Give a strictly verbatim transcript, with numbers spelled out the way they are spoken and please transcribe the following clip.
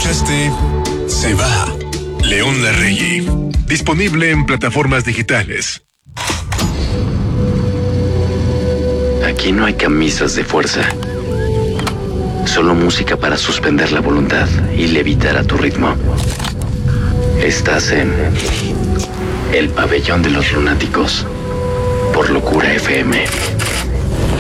escuchaste Se Va, León Larregui. Disponible en plataformas digitales. Aquí no hay camisas de fuerza. Solo música para suspender la voluntad y levitar a tu ritmo. Estás en El Pabellón de los Lunáticos por Locura F M.